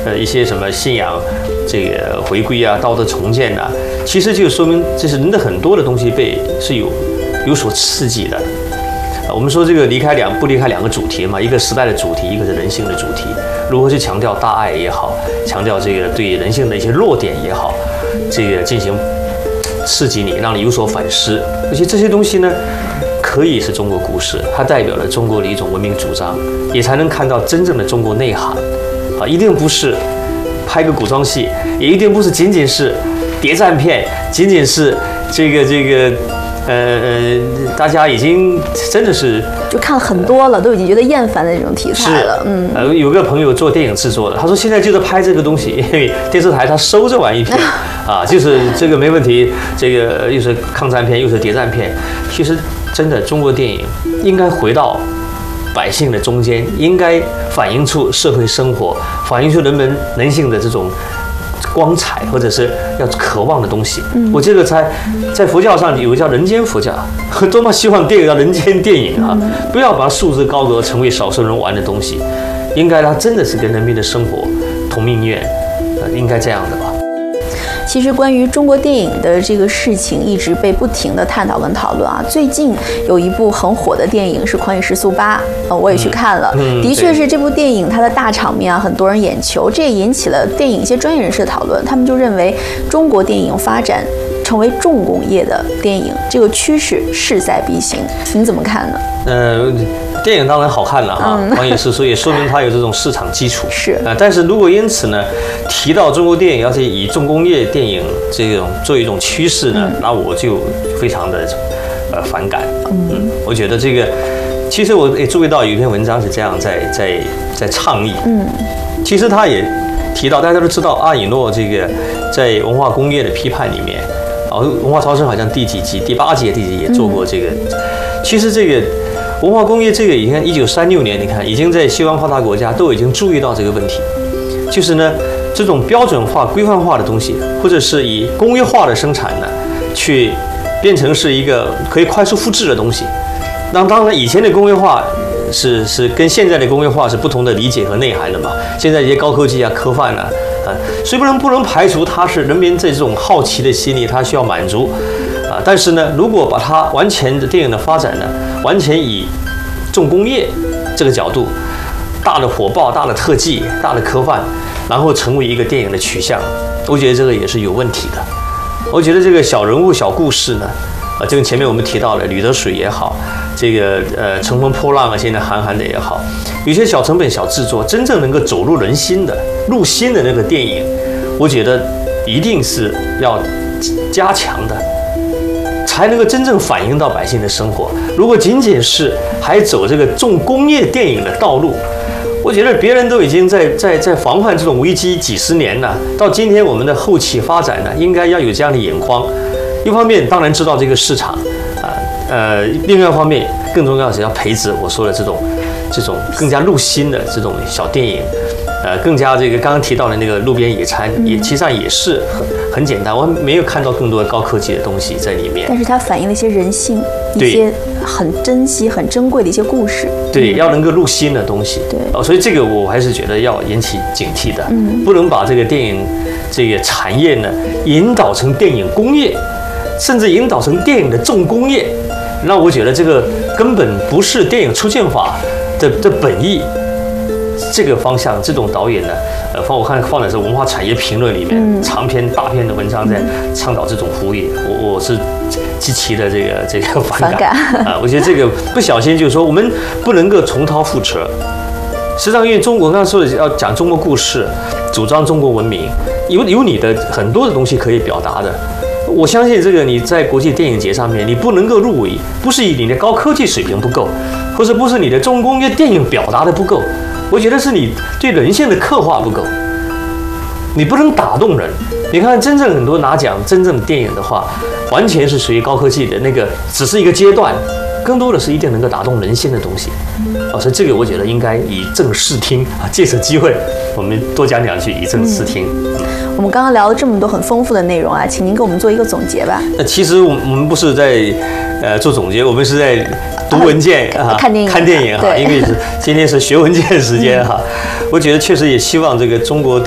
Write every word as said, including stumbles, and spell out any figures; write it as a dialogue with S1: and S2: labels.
S1: 呃一些什么信仰这个回归啊、道德重建啊，其实就说明这是人的很多的东西被是有有所刺激的。我们说这个离开两不离开两个主题嘛，一个时代的主题，一个是人性的主题。如何去强调大爱也好，强调这个对人性的一些弱点也好，这个进行刺激你，让你有所反思。而且这些东西呢，可以是中国故事，它代表了中国的一种文明主张，也才能看到真正的中国内涵。啊，一定不是拍个古装戏，也一定不是仅仅是谍战片，仅仅是这个这个。呃呃，大家已经真的是
S2: 就看了很多了，都已经觉得厌烦的那种题材了。嗯，
S1: 呃，有个朋友做电影制作的，他说现在就是拍这个东西，因为电视台他收这玩意片啊，就是这个没问题，这个又是抗战片又是谍战片。其实真的中国电影应该回到百姓的中间，应该反映出社会生活，反映出人们人性的这种光彩，或者是要渴望的东西。嗯，我记得在在佛教上有个叫人间佛教，多么希望电影叫人间电影啊！嗯、不要把束之高阁，成为少数人玩的东西。应该它真的是跟人民的生活同命运，呃，应该这样的吧。
S2: 其实关于中国电影的这个事情一直被不停的探讨跟讨论啊。最近有一部很火的电影是《狂野时速八》，呃，我也去看了，嗯、的确是这部电影它的大场面啊，很多人眼球，这也引起了电影一些专业人士的讨论。他们就认为中国电影发展成为重工业的电影，这个趋势势在必行。你怎么看呢？
S1: 呃，电影当然好看了哈，《狂野时速》也说明它有这种市场基础。
S2: 是
S1: 啊，但是如果因此呢，提到中国电影要是以重工业电影这种作为一种趋势呢，嗯、那我就非常的呃反感。嗯，嗯我觉得这个，其实我也注意到有一篇文章是这样在在在倡议。嗯，其实他也提到，大家都知道阿以诺这个在文化工业的批判里面，啊，文化超生好像第几集、第八集、第几集也做过这个。嗯、其实这个。文化工业这个，你看，一九三六年，你看已经在西方发达国家都已经注意到这个问题，就是呢，这种标准化、规范化的东西，或者是以工业化的生产呢，去变成是一个可以快速复制的东西。那当然，以前的工业化是是跟现在的工业化是不同的理解和内涵的嘛。现在一些高科技啊、科幻啊，啊，所以不能不能排除它是人民这种好奇的心理，它需要满足。啊，但是呢，如果把它完全的电影的发展呢，完全以重工业这个角度，大的火爆、大的特技、大的科幻，然后成为一个电影的取向，我觉得这个也是有问题的。我觉得这个小人物、小故事呢，啊，这个前面我们提到了吕得水也好，这个呃乘风破浪啊，现在韩寒的也好，有些小成本、小制作，真正能够走入人心的、入心的那个电影，我觉得一定是要加强的。才能够真正反映到百姓的生活。如果仅仅是还走这个重工业电影的道路，我觉得别人都已经在在在防范这种危机几十年了。到今天我们的后期发展呢，应该要有这样的眼光。一方面当然知道这个市场，啊呃，另外一方面更重要的是要培植我说的这种这种更加入心的这种小电影。呃，更加这个刚刚提到的那个路边野餐，也其实上也是很很简单，我没有看到更多的高科技的东西在里面。
S2: 但是它反映了一些人性，一些很珍惜、很珍贵的一些故事。
S1: 对，要能够入心的东西。
S2: 对，
S1: 哦，所以这个我还是觉得要引起警惕的，嗯，不能把这个电影这个产业呢引导成电影工业，甚至引导成电影的重工业。那我觉得这个根本不是电影出现法的的本意。这个方向，这种导演呢，呃，放我看放的是文化产业评论里面、嗯、长篇大篇的文章在倡导这种服务业，我我是极其的这个这个反感啊！我觉得这个不小心就是说，我们不能够重蹈覆辙。实际上，因为中国刚刚说的要讲中国故事，主张中国文明，有有你的很多的东西可以表达的。我相信这个你在国际电影节上面，你不能够入围，不是以你的高科技水平不够，或者不是你的重工业电影表达的不够。我觉得是你对人性的刻画不够，你不能打动人。你看，真正很多拿奖真正的电影的话，完全是属于高科技的那个，只是一个阶段，更多的是一定能够打动人心的东西。哦，所以这个我觉得应该以正视听啊，借此机会我们多讲两句，以正视听。嗯
S2: 我们刚刚聊了这么多很丰富的内容啊，请您给我们做一个总结吧。
S1: 那其实我们不是在呃做总结，我们是在读文件啊，
S2: 看电影，
S1: 看电影哈，因为是今天是学文件时间哈。我觉得确实也希望这个中国